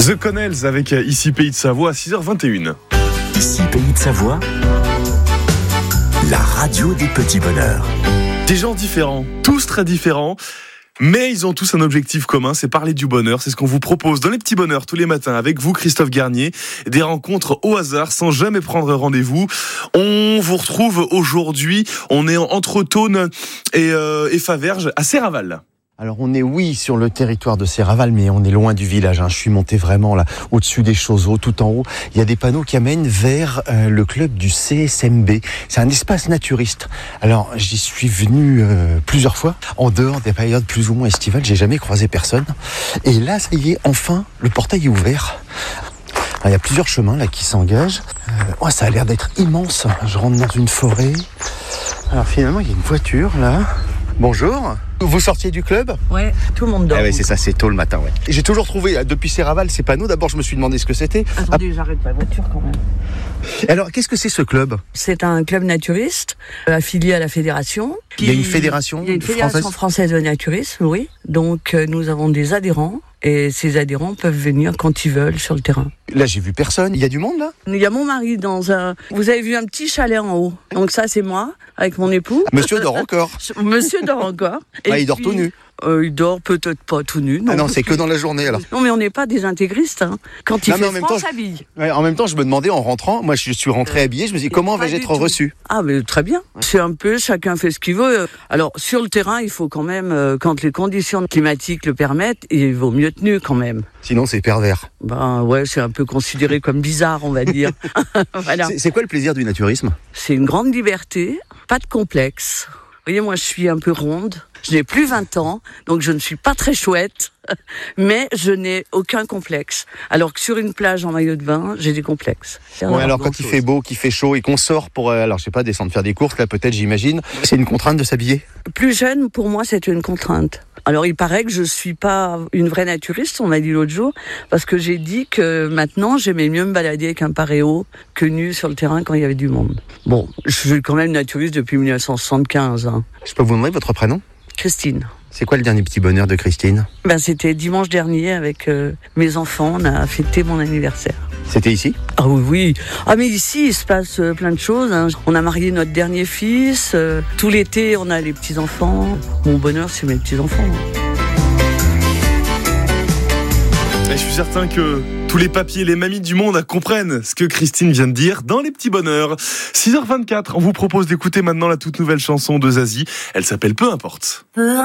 The Connells avec Ici Pays de Savoie à 6h21. Ici Pays de Savoie, la radio des petits bonheurs. Des gens différents, tous très différents, mais ils ont tous un objectif commun, c'est parler du bonheur. C'est ce qu'on vous propose dans les petits bonheurs tous les matins avec vous, Christophe Garnier. Des rencontres au hasard, sans jamais prendre rendez-vous. On vous retrouve aujourd'hui, on est entre Thônes et Faverges à Serraval. Alors on est sur le territoire de Serraval, mais on est loin du village. Je suis monté vraiment là, au-dessus des Choseaux, tout en haut. Il y a des panneaux qui amènent vers le club du CSMB. C'est un espace naturiste. Alors j'y suis venu plusieurs fois, en dehors des périodes plus ou moins estivales. J'ai jamais croisé personne. Et là, ça y est, enfin, le portail est ouvert. Alors, il y a plusieurs chemins là qui s'engagent. Ça a l'air d'être immense. Je rentre dans une forêt. Alors finalement, il y a une voiture là. Bonjour. Vous sortiez du club ? Ouais, tout le monde dort. Ah ouais, c'est ça, c'est tôt le matin, ouais. J'ai toujours trouvé, depuis Serraval, ces panneaux. D'abord, je me suis demandé ce que c'était. Attendez, j'arrête la voiture quand même. Alors, qu'est-ce que c'est ce club ? C'est un club naturiste affilié à la fédération. Il y a une fédération ? Il y a une fédération française de naturisme, oui. Donc, nous avons des adhérents. Et ces adhérents peuvent venir quand ils veulent sur le terrain. Là, j'ai vu personne. Il y a du monde, là ? Il y a mon mari dans un... Vous avez vu un petit chalet en haut. Donc ça, c'est moi, avec mon époux. Monsieur dort encore. Monsieur dort encore. Et il dort tout nu. Il dort peut-être pas tout nu. Non. Ah non, c'est que dans la journée, alors. Non, mais on n'est pas des intégristes. Quand il fait froid, on s'habille. Ouais, en même temps, je me demandais, en rentrant, moi, je suis rentré habillé, je me suis dit, comment vais-je être reçu ? Ah, mais très bien. C'est un peu, chacun fait ce qu'il veut. Alors, sur le terrain, il faut quand même, quand les conditions climatiques le permettent, il vaut mieux tenu quand même. Sinon, c'est pervers. Ben ouais, c'est un peu considéré comme bizarre, on va dire. Voilà. C'est quoi le plaisir du naturisme ? C'est une grande liberté, pas de complexe. Vous voyez, moi, je suis un peu ronde. Je n'ai plus 20 ans, donc je ne suis pas très chouette, mais je n'ai aucun complexe. Alors que sur une plage en maillot de bain, j'ai des complexes. Ouais, alors quand il fait beau, qu'il fait chaud et qu'on sort pour, alors je sais pas, descendre faire des courses, là peut-être, j'imagine, c'est une contrainte de s'habiller ? Plus jeune, pour moi, c'est une contrainte. Alors il paraît que je suis pas une vraie naturiste, on m'a dit l'autre jour, parce que j'ai dit que maintenant j'aimais mieux me balader avec un paréo que nu sur le terrain quand il y avait du monde. Bon, je suis quand même naturiste depuis 1975. Je peux vous demander votre prénom ? Christine. C'est quoi le dernier petit bonheur de Christine ? C'était dimanche dernier avec mes enfants, on a fêté mon anniversaire. C'était ici ? Ah oui. Ah mais ici, il se passe plein de choses. On a marié notre dernier fils. Tout l'été, on a les petits-enfants. Mon bonheur, c'est mes petits-enfants. Et je suis certain que tous les papiers, les mamies du monde comprennent ce que Christine vient de dire dans les petits bonheurs. 6h24, on vous propose d'écouter maintenant la toute nouvelle chanson de Zazie. Elle s'appelle Peu importe.